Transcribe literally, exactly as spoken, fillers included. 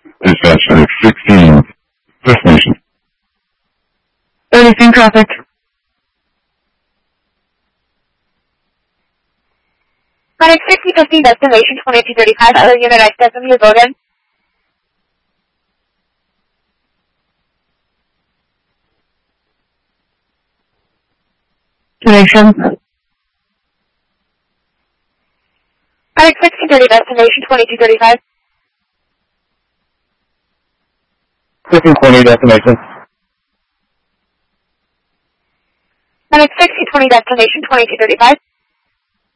Dispatch Medic sixteen. Destination. thirty-three traffic. Medic sixty fifteen, destination twenty-two thirty-five, other unit I step from your building. Connection. Medic sixty thirty, destination twenty-two thirty-five. fifteen twenty, destination. Medic sixty twenty, destination twenty-two thirty-five.